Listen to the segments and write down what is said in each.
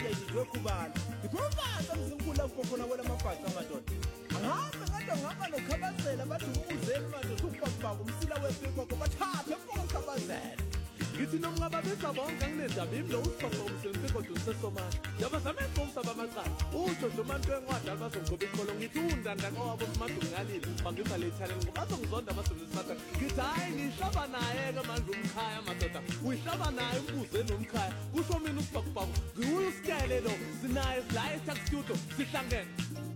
ngiyayizwe khubala ngiphumaza mzinkulu lapho wena mafaka amadoda ngihamba nokhabazela bathi ukuzeni manje ukubaba umsila wepiko bathathe ukukhabazela ngithi nomngababisa bonke nginendaba imlo usiphoqa umsebenzi kodwa usesomana yaba zamenza umsaba amaqala uJojo umuntu wencwadi alibazongoba ikholo ngithi undanda kwabo uMadungalile bangisa lethaleni ngoba ngizonda abasebenzisi bakhe ngithi hayi ngihlaba naye ke manje umkhaya madoda uyihlaba naye umbuze nomkhaya kusho mina usibhakubhaku ngiwusikele lo sinaye la e-tax studio sihlangene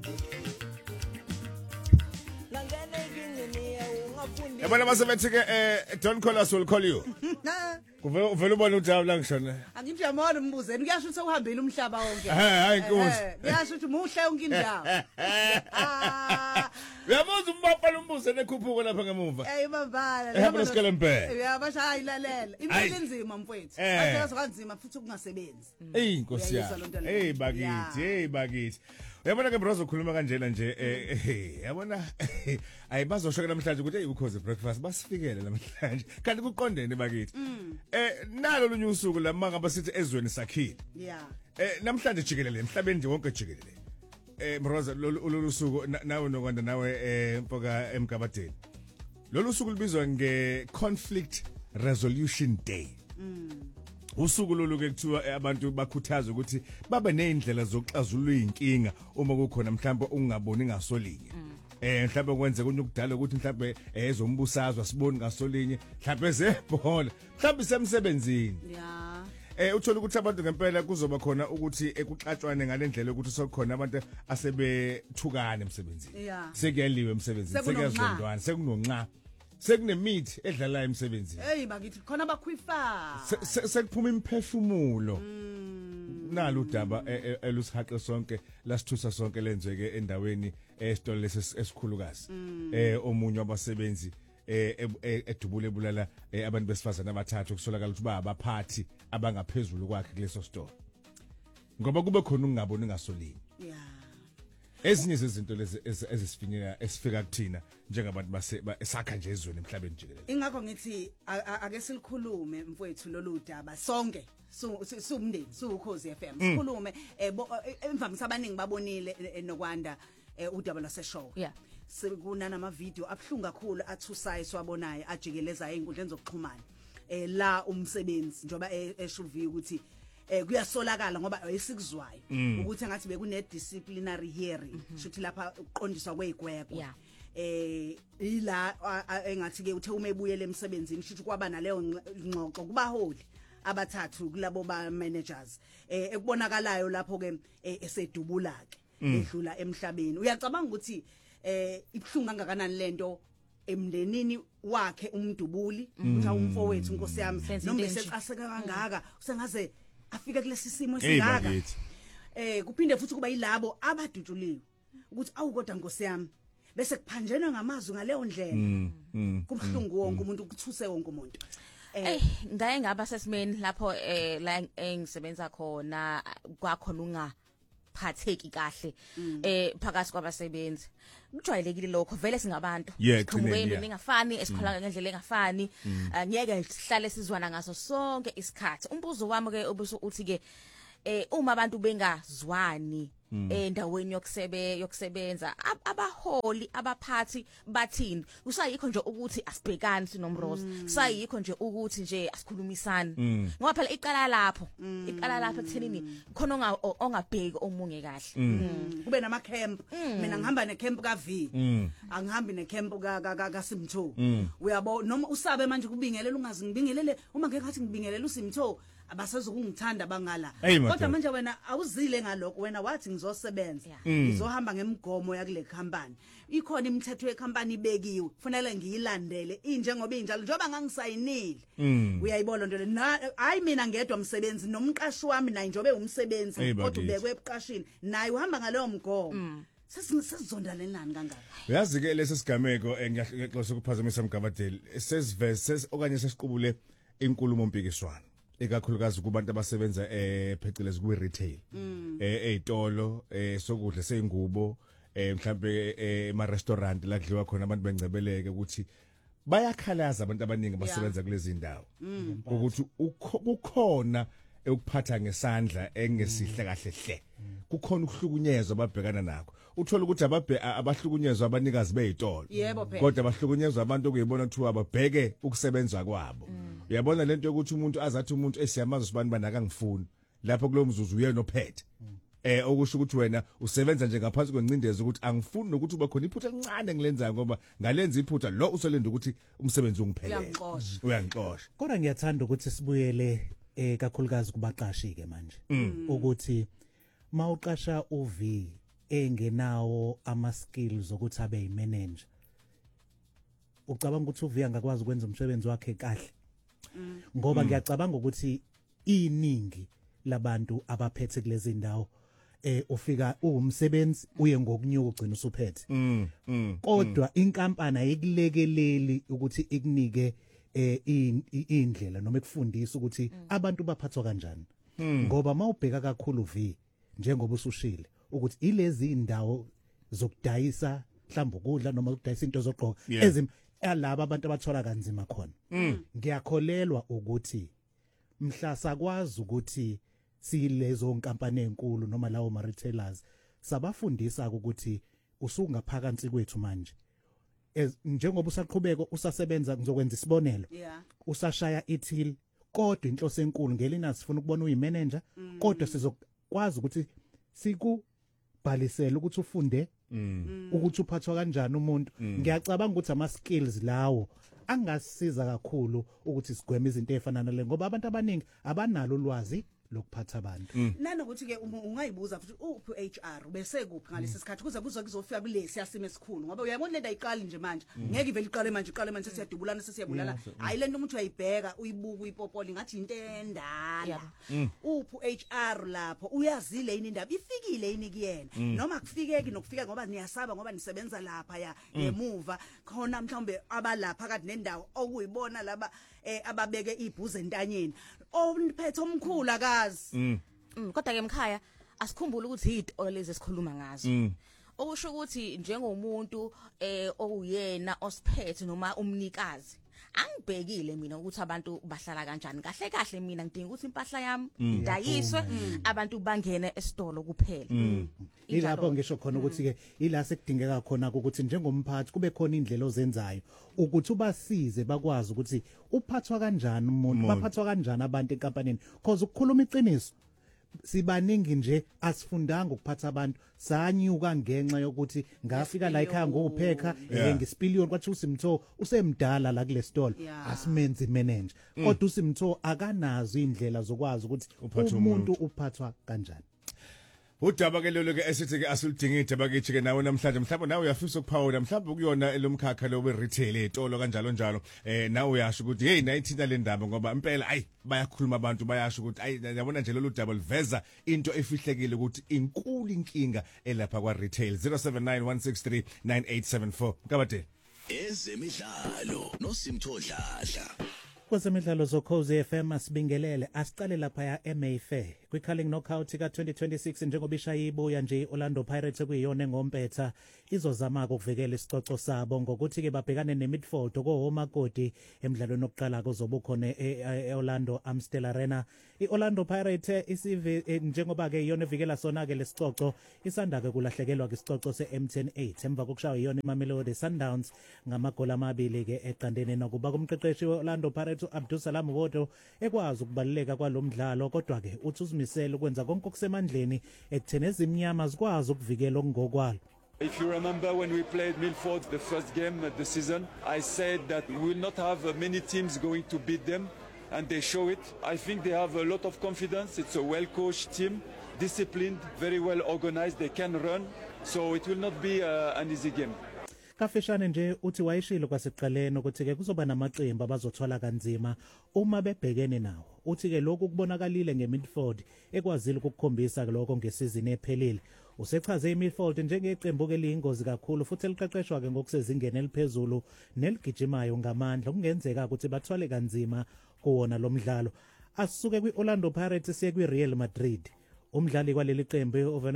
Yabona basebethi ke don't call us, we'll call you. Uvela ubona uJabu la ngishona. Angimjamona umbuzeni kuyasho ukuthi uhambile umhlaba wonke. Hayi Nkosi. Kuyasho ukuthi muhle yonke indawo. Uyabuza umbapha lombuzeni ekhuphuko lapha ngemuva. Mambala. Ehamba esikele mpela. Uyabasha hayilalela. Impilo inzima mfowethu. Bathi kanzima futhi ukungasebenzi. Nkosi yami. Bakithi. Uyabona ke bros ukhuluma kanjena nje yabona ayibazoshoka namhlanje ukuthi ukhoze breakfast basifikele namhlanje kanti kuqondene bakithi nalo lunye usuku lamanga basithi ezweni sakhile namhlanje jikelele emhlabeni nje wonke jikelele bros lolu suku nawe nokwanda nawe mfoka emgabadeni lolu suku libizwa nge-conflict resolution day usuku lolu ke kuthiwa abantu bakhuthaza ukuthi babe nezindlela zokuxazulula inkinga uma kukhona mhlawumbe ungaboni ngasolinye mhlawumbe kwenze kunukudala ukuthi mhlawumbe ezombusazwa siboni ngasolinye mhlawumbe ezebhola mhlawumbe semsebenzini uthola ukuthi abantu ngempela kuzoba khona ukuthi ekuxatshwane ngalendlela ukuthi sokukhona abantu asebethukana emsebenzini sekuyaliwe emsebenzini sekuyazondwana sekunonqa sekunemithi edlala emsebenzini bakithi khona bakhwifa sekuphuma imphefumulo nalo udaba elusihaqe sonke lasithusa sonke lenzeke endaweni esitolo esikhulukazi omunye wabasebenzi edubule ebulala abantu besifazana abathathu kusolakala ukuthi babaphathi abangaphezulu kwakhe kuleso store ngoba kube khona ungaboni ngasolini ezinye zezinto lezi esifika kuthina njengabantu basakha nje ezweni emhlabeni jikelele ingakho ngithi ake silikhulume mfowethu lolu daba sonke sumndeni suukhozi FM sikhulume emvamisa abaningi babonile nokwanda udaba lwaseshow sekunana ama video abhlungu kakhulu athusayo siwabonayo ajikeleza einkundleni zokuxhumana la umsebenzi njoba eshuvi ukuthi kuyasolakala ngoba esikuzwayo ukuthi ngathi bekune disciplinary hearing shothi lapha uqondiswa kwezigwegwe ila engathi ke uthe uma ebuyele emsebenzini shothi kwaba naleyo ngxoxo kubaholi abathathu kulabo ba managers ekubonakalayo lapho ke esedubula ke edlula emhlabeni uyacabanga ukuthi ibhlungu kangakanani lento emndenini wakhe umdubuli uthi umfowethu inkosi yami noma esecaseka kangaka usengaze afika kulesi simo esingaka kuphinde futhi kuba yilabo abadutshuliwe ukuthi awukodwa Nkosi yami bese kuphanjena ngamazwi ngaleyo ndlela kubhlungu wonke umuntu ukuthuse wonke umuntu ngaye ngaba sesimeni lapho la engisebenza khona kwakhona ungaphatheki kahle phakathi kwabasebenzi kujwayelekile lokho vele singabantu siqhumukeni ningafani esikholanga ngendlela engafani ngeke sihlale sizwana ngaso sonke isikhathi umbuzo wami ke uthi ke uma abantu bengazwani endaweni yokusebenza abaholi abaphathi bathini usayikho nje ukuthi asibhekani sinomrozo sayikho nje ukuthi nje asikhulumisane ngoba phela iqala lapho kuthenini khona ongabheki omunye kahle kube nama camp mina ngihamba ne camp ka V angihambi ne camp ka Simtho uyabo noma usabe manje kubingelela ungazi ngibingelele uma ngeke ngathi ngibingelela uSimtho abasezokungithanda bangala kodwa manje wena awuzile ngalokho wena wathi ngizosebenza ngizohamba ngemigomo yakule company ikhona imithetho yecompany ibekiwe kufanele ngiyilandele injengoba injalo njoba ngangisayinile uyayibona nto le hayi mina ngedwa umsebenzi nomqashi wami naye njobe umsebenzi kodwa ubekwe ebuqashini naye uhamba ngaleyo mgomo sesizondalelani kangaka uyazi ke lesi sigameko ngiyaxoxa ukuphazamisa umgabadeli sesivese okanye sesiqubule inkulumo mpikiswano ikakhulukazi kubantu abasebenza phecelezi ku retail ezitolo sokudla seyingubo mhlambe ema restaurant la kudliwa khona abantu bengcebeleke ukuthi bayakhalaza abantu abaningi abasebenza kulezi ndawo ukuthi kukhona ekuphatha ngesandla engesihle kahle hle kukhona ukuhlukunyezwa ababhekana nakho uthola ukuthi abahlukunyezwa abanikazi bezitolo Yebo phela. kodwa abahlukunyezwa abantu okuyibona ukuthi ababheke ukusebenza kwabo uyabona lento yokuthi umuntu azathi umuntu esiyamazi sibani banaka ngifuni lapho kulomzuzu uyena ophethe okusho ukuthi wena usebenza nje ngaphansi kwencindezi ukuthi angifuni nokuthi uba khona iphutha elincane ngilenzayo ngoba ngalenza iphutha lo usolenda ukuthi umsebenzi ungiphelele uyangixosha kodwa ngiyathanda ukuthi sibuyele kakhulukazi kubaqashi ke manje ukuthi mawuqasha uV engenawo ama skills ukuthi abe yimanager ucabanga ukuthi uV angakwazi ukwenza umsebenzi wakhe kahle ngoba ngiyacabanga ukuthi iningi labantu abaphethe kulezi ndawo ufika umsebenzi uye ngokunyuka ugcina usuphethe kodwa inkampani ayikulekeleli ukuthi ikunike indlela noma ekufundisa ukuthi abantu baphathwa kanjani ngoba mawubheka kakhulu V njengoba usushile ukuthi ilezi indawo zokudayisa mhlawumbe ukudla noma ukudayisa into zogqoka alaba abantu abathola kanzima khona ngiyakholelwa ukuthi mhla sakwazi ukuthi silezo nkampani ezinkulu noma lawo ma retailers sabafundisa ukuthi usungaphakansi kwethu manje njengoba usaqhubeka usasebenza ngizokwenza isibonelo usashaya ithili kodwa inhloso enkulu ngelina sifuna ukubona uyimanager kodwa sizokwazi ukuthi sikubhalisele ukuthi ufunde ukuthi uphathwa kanjani umuntu ngiyacabanga ukuthi ama skills lawo angasiza kakhulu ukuthi sigweme izinto ezifana nale ngoba abantu abaningi abanalo ulwazi lokuphatha abantu nanokuthi ke ungayibuza futhi uphi HR bese kuphi ngalesi sikhathi kuze kuzofika kulesi yasime esikhulu ngoba uyabona lento ayiqali nje manje ngeke ivele iqale manje sesiyadubulana sesiyabulana hayi lento umuntu uyayipheka uyibuka uyipopoli ngathi into endala uphi HR lapho uyazile yini indaba ifikile yini kuyena noma kufikeki nokufika ngoba niyasaba ngoba nisebenza lapha ya emuva khona mhlawumbe abalapha kade nendawo okuyibona laba ababeke ibhuze entanyeni omphethe omkhulu akazi kodwa ke mkhaya asikhumbule ukuthi izitolo lezi esikhuluma ngazo okusho ukuthi njengomuntu oyena osiphethe noma umnikazi angibhekile mina ukuthi abantu bahlala kanjani kahle kahle mina ngidinga ukuthi impahla yami idayiswe abantu bangene esitolo kuphela ilapho ngisho khona ukuthi ke ila sekudingeka khona ukuthi njengomphathi kube khona indlela ozenzayo ukuthi ubasize bakwazi ukuthi uphathwa kanjani umuntu baphathwa kanjani abantu enkampanini because ukukhuluma iqiniso sibaningi nje asifundanga ukuphatha abantu sanyuka ngenxa yokuthi ngafika la ekhaya ngokupheka ngisipiliyoni kwathi uSimtho usemdala la kule store asimenzi manager kodwa uSimtho akanazo indlela zokwazi ukuthi umuntu uphathwa kanjani udaba ke lelo ke esithi ke asuludinga idaba kithi ke nawe namhlanje mhlawumbe nawe uyafisa ukuphawula mhlawumbe kuyona elomkhakha lo we retail etolo kanjalo njalo nawe uyasho ukuthi hey nayithina le ndaba ngoba impela ayi bayakhuluma abantu bayasho ukuthi ayi yabona nje lolu daba liveza into efihlekile ukuthi inkulu inkinga elapha kwa retail 0791639874 kabade ezemidlalo noSimtho Dladla kwezemidlalo zoKhozi FM asibingelele asiqale lapha ya MA Fair kwi-Culling Knockout ka-2026 njengoba ishayibuya nje Orlando Pirates ekuyiyona engompetha izozama ukuvikela isicoco sabo ngokuthi-ke babhekane ne-Midfield okoHomakoti emidlalweni wokuqala kuzobukhona e-Orlando Amstel Arena i-Orlando Pirates njengoba-ke iyona evikela sona-ke lesicoco isanda-ke kulahlekelwa kwisicoco se-M108 emva kokushaywa iyona iMamelodi Sundowns ngamagoli amabili-ke eqandeni nakuba kumqeqeshi we-Orlando Pirates uAbdusalam Wodo ekwazi ukubaluleka kwalomdlalo kodwa-ke uthi uzimisele ukwenza konke okusemandleni ekutheni ezimnyama zikwazi ukuvikela okungokwalo. If you remember when we played Milford the first game of the season, I said that we will not have many teams going to beat them, and they show it. I think they have a lot of confidence. It's a well-coached team, disciplined, very well organized. They can run, so it will not be an easy game. Kafishane nje uthi wayishilo kwasekuqaleni ukuthi ke kuzoba namaqembu abazothwala kanzima uma bebhekene nawo. Uthi ke lokhu kubonakalile ngeMidfield ekwazile ukukhombisa lokho ngesizini ephelile. Usechaze iMidfield njengeqembu ke liyingozi kakhulu futhi eliqeqeshwa ke ngokusezingeni eliphezulu neligijimayo ngamandla kungenzeka ukuthi bathwale kanzima kuwona lo mdlalo. Asisuke kwiOrlando Pirates siye kwiReal Madrid. umdlali kwaleli qembu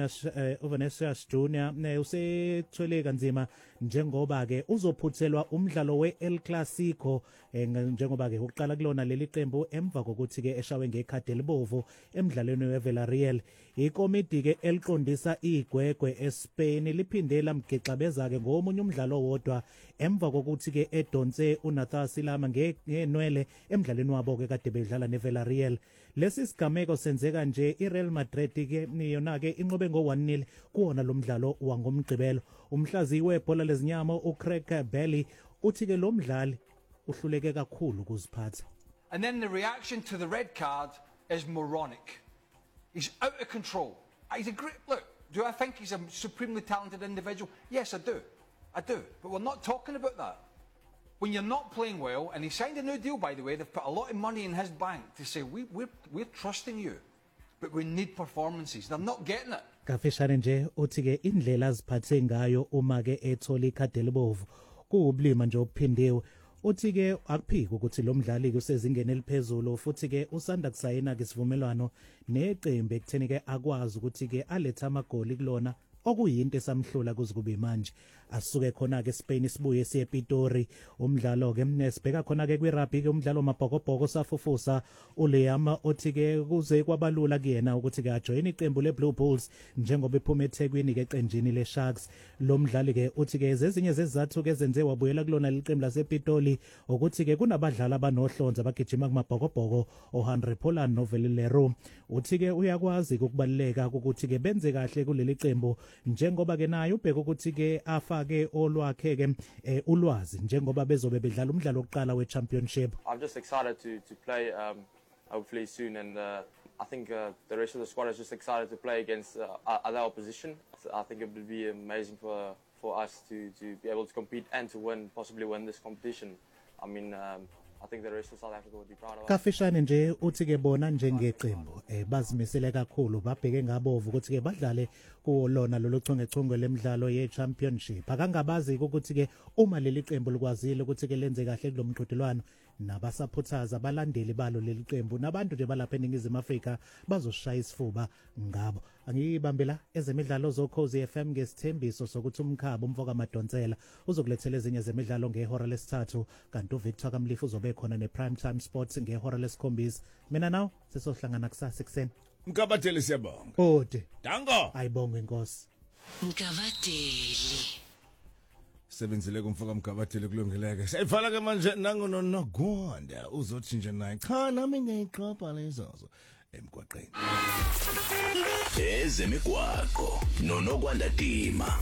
uVinicius Junior usethwele kanzima njengoba ke uzophuthelwa umdlalo weEl Clasico njengoba ke uqala kulona leli qembu emva kokuthi ke eshawe ngekhadi elibovu emidlalweni weVillarreal. Ikomiti ke eliqondisa igwegwe eSpain liphinde lamgexabeza ke ngomunye umdlalo wodwa emva kokuthi ke edonse uNathan Silama ngenwele emidlalweni wabo ke kade bedlala neVillarreal. Lesi sigameko senzeka nje iReal Madrid ke yona ke inqobe ngo-1-0 kuwona lo mdlalo wangomgqibelo. Umhlaziyi webhola lezinyama uCraig Bailey uthi ke lo mdlali uhluleke kakhulu ukuziphatha. And then the reaction to the red card is moronic. He's out of control. He's a great look. Do I think he's a supremely talented individual? Yes, I do. But we're not talking about that. When you're not playing well, and he signed a new deal, by the way, they've put a lot of money in his bank to say, we're trusting you, but we need performances. They're not getting it. Kafishane nje uthi ke indlela aziphathe ngayo uma ke ethola ikhadi elibovu kuublima nje ophindiwe. Uthi ke akuphiki ukuthi lo mdlali ke usezingeni eliphezulu futhi ke usanda kusayina ke sivumelwano neqembu ekutheni ke akwazi ukuthi ke aletha amagoli kulona okuyinto esamhlula kuze kube manje. Asuke khona ke Spain sibuye siye ePitori umdlalo ke sibheka khona ke kwiRugby ke umdlalo mabhokobhoko safufusa uLeama othi ke kuze kwabalula kuyena ukuthi ke ajoin iqembu leBlue Bulls njengoba ephuma eThekwini ke eqenjini leSharks. Lo mdlali ke uthi ke ezinye zezizathu ke zenze wabuyela kulona liqembu lasePitori ukuthi ke kunabadlali abanohlonze abagijima kumabhokobhoko oHenry Pollard noVelilero. Uthi ke uyakwazi ukubaleka ukuthi ke benze kahle kuleli qembu njengoba ke naye ubheka ukuthi ke afake olwakhe ke ulwazi njengoba bezobe bedlala umdlalo wokuqala weChampionship. I'm just excited to play hopefully soon, and I think the rest of the squad is just excited to play against other opposition. So I think it would be amazing for us to be able to compete and to possibly win this competition. I mean, I think the rest of South Africa would be proud of us. Kafishane nje uthi ke bona njengeqembu bazimisele kakhulu babheke ngabovu ukuthi ke badlale kulona lolu chungechunge lemidlalo yeChampionship. Akangabazi ukuthi ke uma leli qembu likwazile ukuthi ke lenze kahle kulomqhudelwano nabasaphuthaza abalandeli balo leli qembu nabantu nje balapha eNingizimu Afrika bazoshaya isifuba ngabo. Angiyibambela ezemidlalo zoKhosi FM ngesithembiso sokuthi umkhaba umfoka Madonsela uzokulethela ezinye zemidlalo ngehora lesithathu kanti uVictor Kamlifu uzobe khona nePrime Time Sports ngehora lesikhombisa. Mina nawo sesohlangana kusasa ekseni. Mkabateli siyabonga. Ode. Dango. Ayibonge inkosi. Mkabateli. Sebenzile kumfoka Mkabateli kulungeleke. Sayifala ke manje nangono nogonda uzothi nje naye cha nami ngiyiqopha lezozo emgwaqeni. Ezemigwaqo nonokwanda Dima.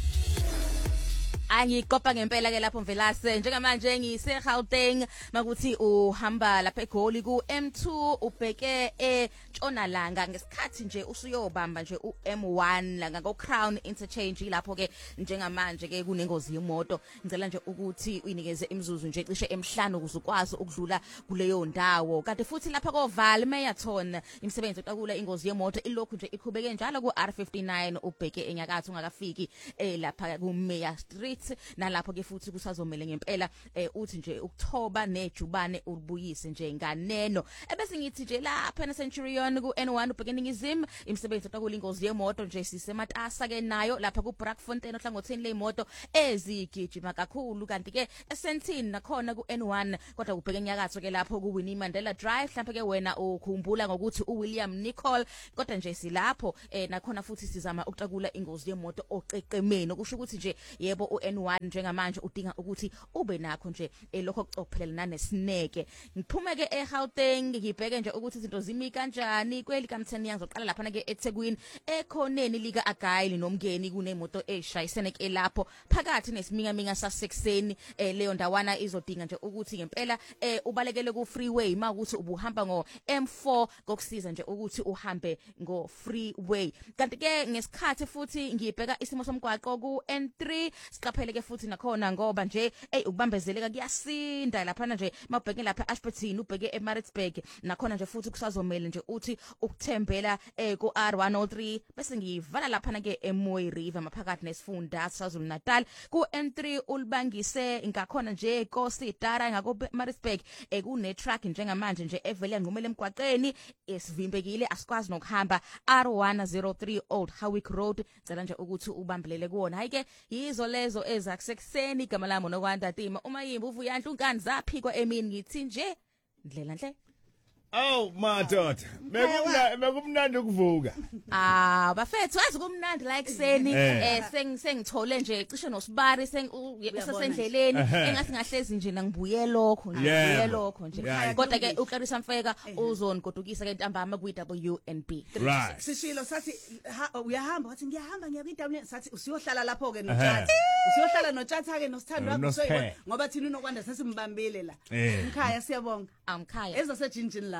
Angikopa ngempela ke lapho Mvelase njengamanje ngiseGauteng makuthi uhamba lapha eGoli ku M2 ubheke eNtshonalanga ngesikhathi nje usuyobamba nje uM1 la ngako Crown Interchange lapho ke njengamanje ke kunengozi yemoto ngicela nje ukuthi uyinikeze imizuzu nje cishe emhlanu ukuze ukwazi ukudlula kuleyo ndawo kanti futhi lapha ko Val Marathon imisebenzi otakula ingozi yemoto ilokhu nje iqhubeke njalo ku R59 ubheke enyakatho ungakafiki lapha ku Mayor Street nalapho ke futhi kusazomela ngempela uthi nje ukuthoba nejubane ubuyise nje nganeno ebese ngithi nje lapha eCenturion ku N1 ubheke eNingizimu imisebenzi otakula ingozi yemoto nje sisematasa ke nayo lapha ku Brakfontein ohlangotheni leimoto ezigijima kakhulu kanti ke eSentini nakhona ku N1 kodwa ubheke enyakatho ke lapho ku Winnie Mandela Drive mhlawumbe ke wena ukhumbula ngokuthi uWilliam Nicol kodwa nje silapho nakhona futhi sizama ukutakula ingozi yemoto oqeqemeni okusho ukuthi nje yebo N1 njengamanje udinga ukuthi ube nakho nje lokho kucophelela nanesineke ngiphume ke eGauteng ngibheke nje ukuthi izinto zimi kanjani kweli kaMtheni yangizoqala lapha ke eThekwini ekhoneni lika Agayili nomngeni kunemoto eshayisene ke lapho phakathi nesiminyaminya sasekuseni leyo ndawana izodinga nje ukuthi ngempela ubalekele ku freeway makuthi ubuhamba ngo M4 kokusiza nje ukuthi uhambe ngo freeway kanti ke ngesikhathi futhi ngibheka isimo somgwaqo ku N3 siqaphela uqaphele ke futhi nakhona ngoba nje ukubambezeleka kuyasinda lapha nje mawubheke lapha Ashburton ubheke eMaritzburg nakhona nje futhi kusazomela nje uthi ukuthembela ku R103 bese ngivala lapha ke eMoy River maphakathi nesifunda saZulu Natal ku N3 ulibangise ngakhona nje koSitara ngako Maritzburg kune truck njengamanje nje evele yanqumela emgwaqeni esivimbekile asikwazi nokuhamba R103 Old Howick Road cela nje ukuthi ubambelele kuona hayi ke yizo lezo ezakusekuseni igama lami nokwanda Tima uma yimba uvuyanhla unkani zaphikwa emini ngithi nje ndlela nhle Oh madoda bekumnandi ukuvuka bafethu wazi kumnandi la ekseni sengithole nje cishe nosibari sengusasendleleni engathi ngahlezi nje nangibuye lokho nje kodwa ke uClarissa Mfeka uzonigodukisa ke ntambama ku WNB sishilo sathi uyahamba wathi ngiyahamba ngiya kwindawo sathi usiyohlala lapho ke noTshatha usiyohlala noTshatha ke nosithando wakho ngoba thina unokwanda sesimbambile la Mkhaya siyabonga amkhaya ezasejinjini